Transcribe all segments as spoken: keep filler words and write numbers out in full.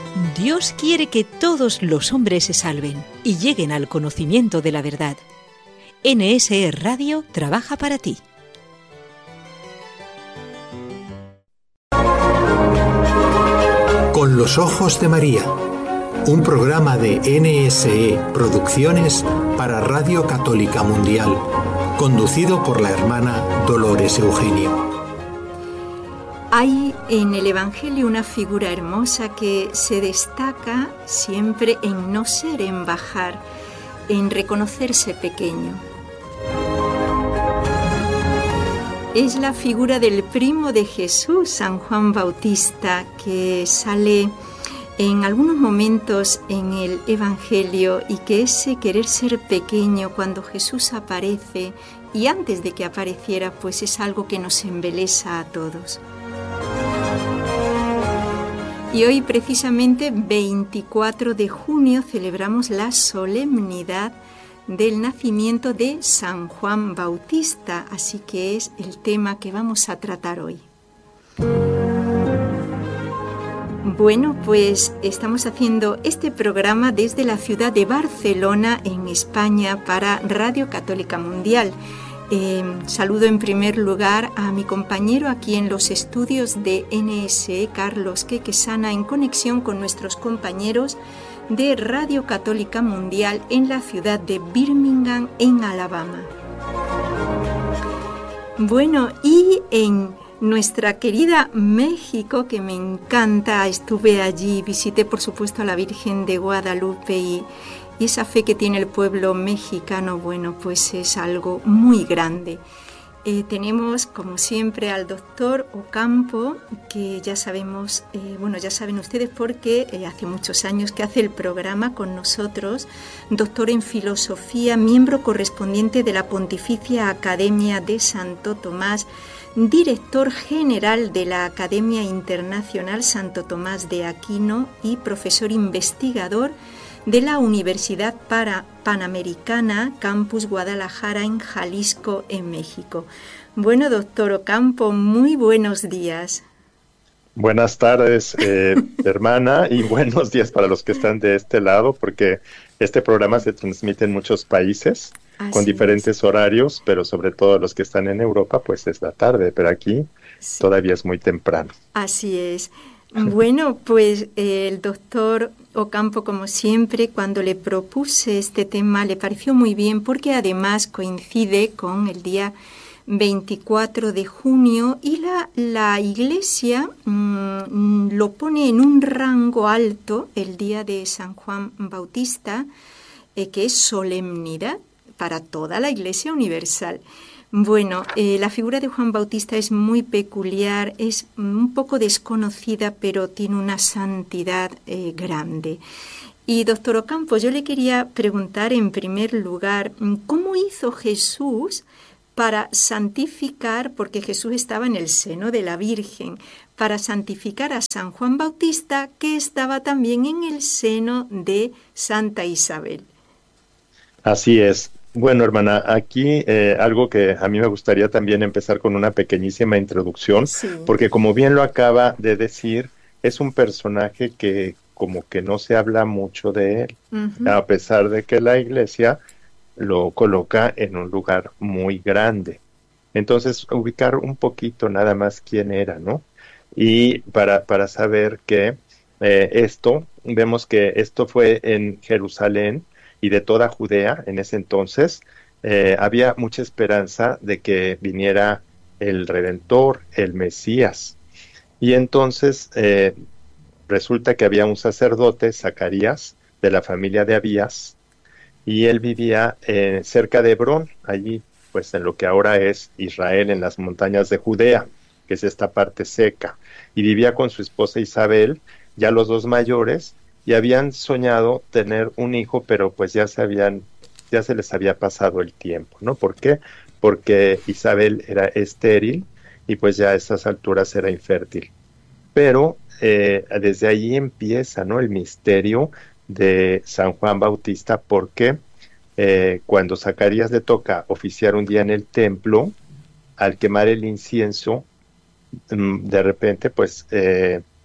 Dios quiere que todos los hombres se salven y lleguen al conocimiento de la verdad. N S E Radio trabaja para ti. Con los ojos de María, un programa de N S E Producciones para Radio Católica Mundial, conducido por la hermana Dolores Eugenio. Hay en el Evangelio una figura hermosa que se destaca siempre en no ser, en bajar, en reconocerse pequeño. Es la figura del primo de Jesús, San Juan Bautista, que sale en algunos momentos en el Evangelio, y que ese querer ser pequeño cuando Jesús aparece y antes de que apareciera, pues es algo que nos embelesa a todos. Y hoy, precisamente veinticuatro de junio, celebramos la solemnidad del nacimiento de San Juan Bautista, así que es el tema que vamos a tratar hoy. Bueno, pues estamos haciendo este programa desde la ciudad de Barcelona, en España, para Radio Católica Mundial. Eh, saludo en primer lugar a mi compañero aquí en los estudios de N S E, Carlos Quequesana, en conexión con nuestros compañeros de Radio Católica Mundial en la ciudad de Birmingham, en Alabama. Bueno, y en nuestra querida México, que me encanta, estuve allí, visité por supuesto a la Virgen de Guadalupe, y Y esa fe que tiene el pueblo mexicano, bueno, pues es algo muy grande. Eh, tenemos, como siempre, al doctor Ocampo, que ya sabemos, eh, bueno, ya saben ustedes porque eh, hace muchos años que hace el programa con nosotros, doctor en filosofía, miembro correspondiente de la Pontificia Academia de Santo Tomás, director general de la Academia Internacional Santo Tomás de Aquino y profesor investigador de la Universidad para Panamericana, Campus Guadalajara, en Jalisco, en México. Bueno, doctor Ocampo, muy buenos días. Buenas tardes, eh, hermana, y buenos días para los que están de este lado, porque este programa se transmite en muchos países, Así con diferentes es. horarios, pero sobre todo los que están en Europa, pues es la tarde, pero aquí sí. Todavía es muy temprano. Así es. Bueno, pues eh, el doctor Ocampo, como siempre, cuando le propuse este tema, le pareció muy bien, porque además coincide con el día veinticuatro de junio, y la, la Iglesia mmm, lo pone en un rango alto, el día de San Juan Bautista, eh, que es solemnidad para toda la Iglesia universal. Bueno, eh, la figura de Juan Bautista es muy peculiar, es un poco desconocida, pero tiene una santidad eh, grande. Y doctor Ocampo, yo le quería preguntar en primer lugar, ¿cómo hizo Jesús para santificar, porque Jesús estaba en el seno de la Virgen, para santificar a San Juan Bautista, que estaba también en el seno de Santa Isabel? Así es. Bueno, hermana, aquí eh, algo que a mí me gustaría también empezar con una pequeñísima introducción, sí. Porque como bien lo acaba de decir, es un personaje que como que no se habla mucho de él, uh-huh. A pesar de que la Iglesia lo coloca en un lugar muy grande. Entonces, ubicar un poquito nada más quién era, ¿no? Y para, para saber que eh, esto, vemos que esto fue en Jerusalén, y de toda Judea en ese entonces, eh, había mucha esperanza de que viniera el Redentor, el Mesías. Y entonces eh, resulta que había un sacerdote, Zacarías, de la familia de Abías, y él vivía eh, cerca de Hebrón, allí pues en lo que ahora es Israel, en las montañas de Judea, que es esta parte seca, y vivía con su esposa Isabel, ya los dos mayores, y habían soñado tener un hijo, pero pues ya se habían, ya se les había pasado el tiempo, ¿no? ¿Por qué? Porque Isabel era estéril y pues ya a esas alturas era infértil. Pero eh, desde allí empieza, ¿no?, el misterio de San Juan Bautista, porque eh, cuando Zacarías le toca oficiar un día en el templo, al quemar el incienso, de repente pues eh,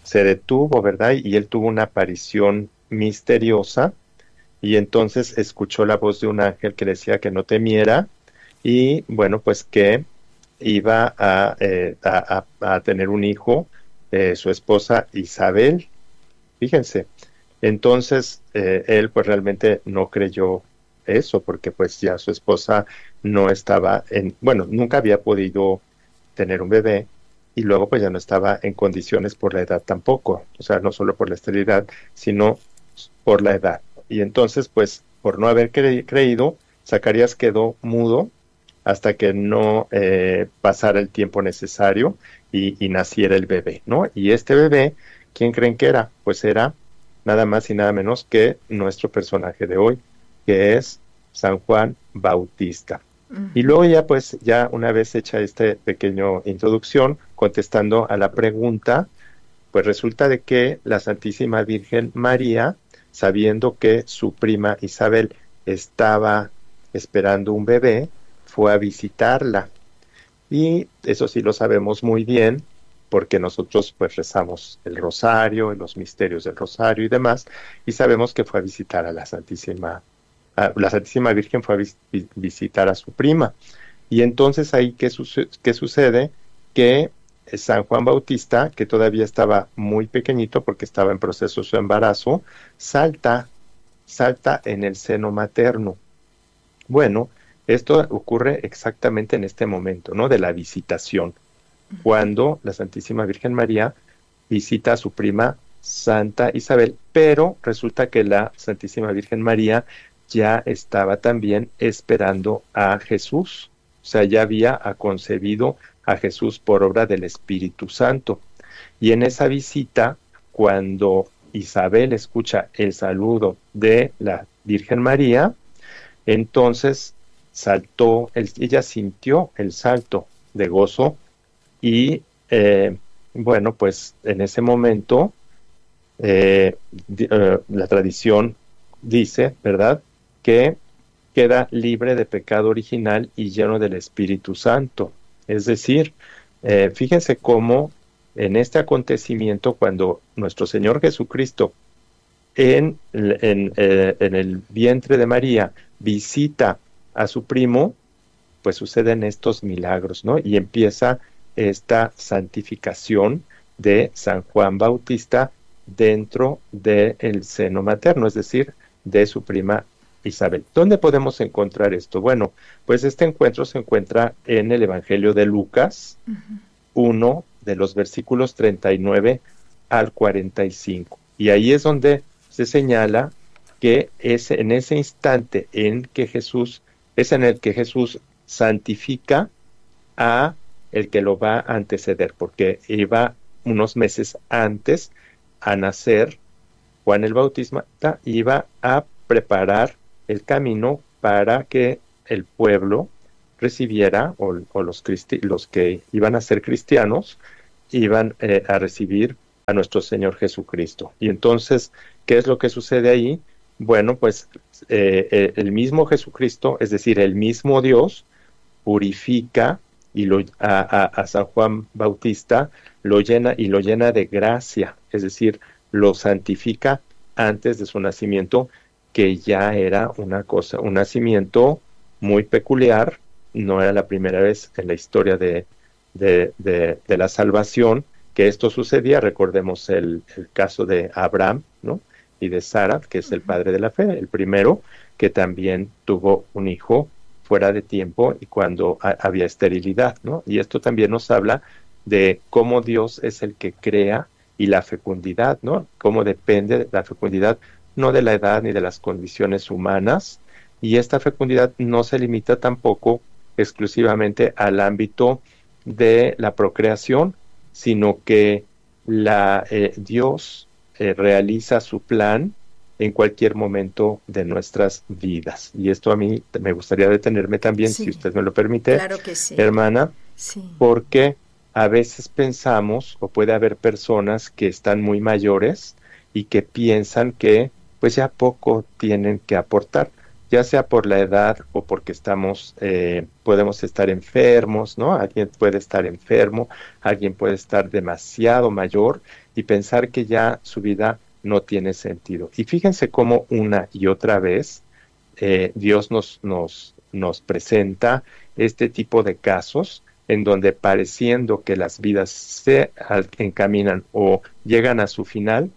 se detuvo, ¿verdad? Y él tuvo una aparición misteriosa y entonces escuchó la voz de un ángel que decía que no temiera y bueno, pues que iba a, eh, a, a, a tener un hijo, eh, su esposa Isabel, fíjense. Entonces eh, él pues realmente no creyó eso porque pues ya su esposa no estaba en, bueno, nunca había podido tener un bebé y luego pues ya no estaba en condiciones por la edad tampoco, o sea, no solo por la esterilidad, sino por la edad. Y entonces pues por no haber cre- creído, Zacarías quedó mudo hasta que no eh, pasara el tiempo necesario y, y naciera el bebé, ¿no? Y este bebé, ¿quién creen que era? Pues era nada más y nada menos que nuestro personaje de hoy, que es San Juan Bautista. Uh-huh. Y luego ya pues, ya una vez hecha esta pequeña introducción, contestando a la pregunta, pues resulta de que la Santísima Virgen María, sabiendo que su prima Isabel estaba esperando un bebé, fue a visitarla. Y eso sí lo sabemos muy bien, porque nosotros pues rezamos el rosario, los misterios del rosario y demás, y sabemos que fue a visitar a la Santísima, a, la Santísima Virgen fue a vis, visitar a su prima. Y entonces ahí, ¿qué, suce, qué sucede? Que San Juan Bautista, que todavía estaba muy pequeñito porque estaba en proceso de su embarazo, salta, salta en el seno materno. Bueno, esto ocurre exactamente en este momento, ¿no? De la visitación, cuando la Santísima Virgen María visita a su prima Santa Isabel, pero resulta que la Santísima Virgen María ya estaba también esperando a Jesús, o sea, ya había concebido a Jesús por obra del Espíritu Santo. Y en esa visita, cuando Isabel escucha el saludo de la Virgen María, entonces saltó, el, ella sintió el salto de gozo y eh, bueno, pues en ese momento eh, di, uh, la tradición dice, ¿verdad?, que queda libre de pecado original y lleno del Espíritu Santo. Es decir, eh, fíjense cómo en este acontecimiento, cuando nuestro Señor Jesucristo en, en, eh, en el vientre de María visita a su primo, pues suceden estos milagros, ¿no? Y empieza esta santificación de San Juan Bautista dentro del seno materno, es decir, de su prima Isabel. ¿Dónde podemos encontrar esto? Bueno, pues este encuentro se encuentra en el Evangelio de Lucas, uh-huh. uno de los versículos treinta y nueve al cuarenta y cinco. Y ahí es donde se señala que es en ese instante en que Jesús, es en el que Jesús santifica a el que lo va a anteceder, porque iba unos meses antes a nacer Juan el Bautista, iba a preparar el camino para que el pueblo recibiera, o, o los, cristi- los que iban a ser cristianos, iban eh, a recibir a nuestro Señor Jesucristo. Y entonces, ¿qué es lo que sucede ahí? Bueno, pues eh, eh, el mismo Jesucristo, es decir, el mismo Dios, purifica y lo, a, a, a San Juan Bautista, lo llena y lo llena de gracia, es decir, lo santifica antes de su nacimiento, que ya era una cosa, un nacimiento muy peculiar, no era la primera vez en la historia de, de, de, de la salvación que esto sucedía. Recordemos el, el caso de Abraham, ¿no?, y de Sara, que es el padre de la fe, el primero que también tuvo un hijo fuera de tiempo y cuando a, había esterilidad, ¿no? Y esto también nos habla de cómo Dios es el que crea y la fecundidad, ¿no? Cómo depende la fecundidad no de la edad ni de las condiciones humanas, y esta fecundidad no se limita tampoco exclusivamente al ámbito de la procreación, sino que la, eh, Dios eh, realiza su plan en cualquier momento de nuestras vidas. Y esto a mí me gustaría detenerme también, sí, si usted me lo permite, claro que sí, hermana, sí. Porque a veces pensamos, o puede haber personas que están muy mayores y que piensan que pues ya poco tienen que aportar, ya sea por la edad o porque estamos, eh, podemos estar enfermos, ¿no? Alguien puede estar enfermo, alguien puede estar demasiado mayor y pensar que ya su vida no tiene sentido. Y fíjense cómo una y otra vez eh, Dios nos, nos, nos presenta este tipo de casos en donde pareciendo que las vidas se encaminan o llegan a su final,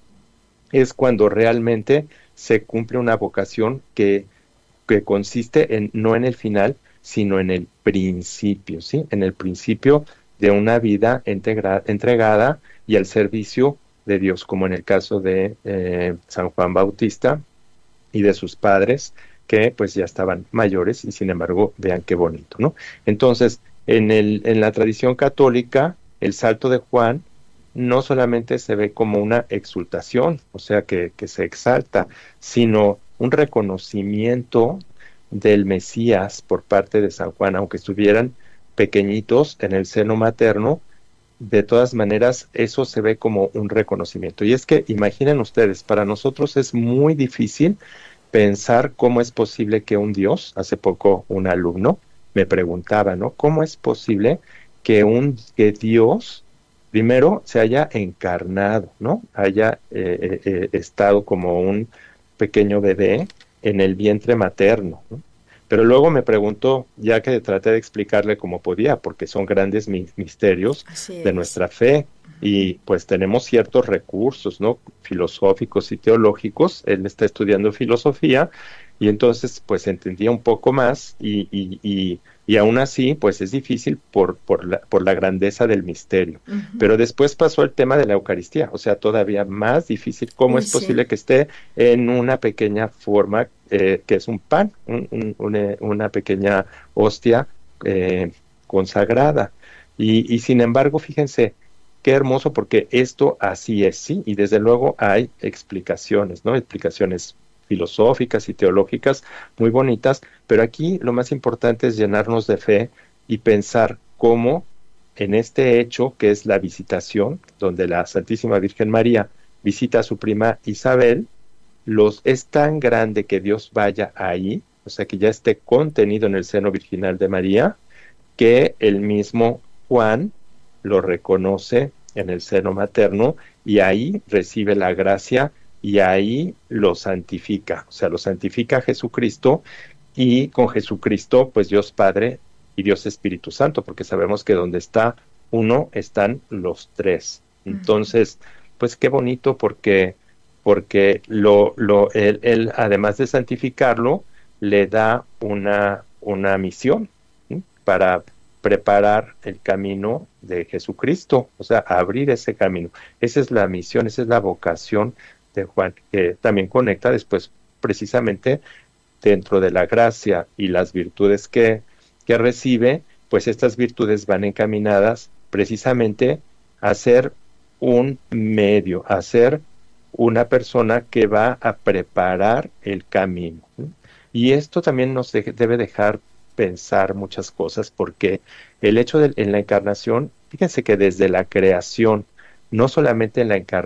es cuando realmente se cumple una vocación que que consiste en no en el final, sino en el principio, ¿sí? En el principio de una vida integra- entregada y al servicio de Dios, como en el caso de eh, San Juan Bautista y de sus padres, que pues ya estaban mayores y sin embargo, vean qué bonito, ¿no? Entonces, en, el, en la tradición católica, el salto de Juan no solamente se ve como una exultación, o sea, que, que se exalta, sino un reconocimiento del Mesías por parte de San Juan, aunque estuvieran pequeñitos en el seno materno, de todas maneras eso se ve como un reconocimiento. Y es que imaginen ustedes, para nosotros es muy difícil pensar cómo es posible que un Dios, hace poco un alumno me preguntaba, ¿no? ¿Cómo es posible que un que Dios primero se haya encarnado, ¿no? Haya eh, eh, estado como un pequeño bebé en el vientre materno, ¿no? Pero luego me preguntó, ya que traté de explicarle cómo podía, porque son grandes mi- misterios de nuestra fe, y pues tenemos ciertos recursos, ¿no? Filosóficos y teológicos. Él está estudiando filosofía, y entonces pues entendía un poco más, y, y, y, y aún así pues es difícil por, por, la, por la grandeza del misterio. Uh-huh. Pero después pasó el tema de la Eucaristía, o sea, todavía más difícil. ¿Cómo Uy, es posible sí. que esté en una pequeña forma, eh, que es un pan, un, un, una, una pequeña hostia eh, consagrada? Y, y sin embargo, fíjense, qué hermoso, porque esto así es, sí, y desde luego hay explicaciones, ¿no? Explicaciones filosóficas y teológicas muy bonitas, pero aquí lo más importante es llenarnos de fe y pensar cómo en este hecho que es la visitación, donde la Santísima Virgen María visita a su prima Isabel, los, es tan grande que Dios vaya ahí, o sea que ya esté contenido en el seno virginal de María, que el mismo Juan lo reconoce en el seno materno y ahí recibe la gracia y ahí lo santifica, o sea, lo santifica Jesucristo, y con Jesucristo, pues Dios Padre y Dios Espíritu Santo, porque sabemos que donde está uno, están los tres. Entonces, pues qué bonito, porque, porque lo, lo, él, él, además de santificarlo, le da una, una misión, ¿sí? Para preparar el camino de Jesucristo, o sea, abrir ese camino. Esa es la misión, esa es la vocación de Juan, que también conecta después precisamente dentro de la gracia y las virtudes que, que recibe, pues estas virtudes van encaminadas precisamente a ser un medio, a ser una persona que va a preparar el camino. Y esto también nos de, debe dejar pensar muchas cosas, porque el hecho de en la encarnación, fíjense que desde la creación, no solamente en la encarnación,